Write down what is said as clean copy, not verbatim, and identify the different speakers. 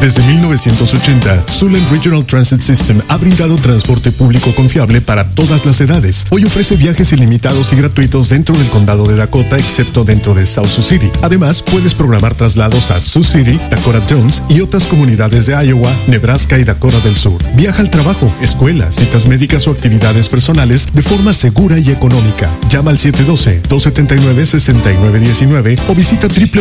Speaker 1: Desde 1980, Siouxland Regional Transit System ha brindado transporte público confiable para todas las edades. Hoy ofrece viajes ilimitados y gratuitos dentro del condado de Dakota, excepto dentro de South Sioux City. Además, puedes programar traslados a Sioux City, Dakota Jones y otras comunidades de Iowa, Nebraska y Dakota del Sur. Viaja al trabajo, escuela, citas médicas o actividades personales de forma segura y económica. Llama al 712-279-6919 o visita www.siouxland.com.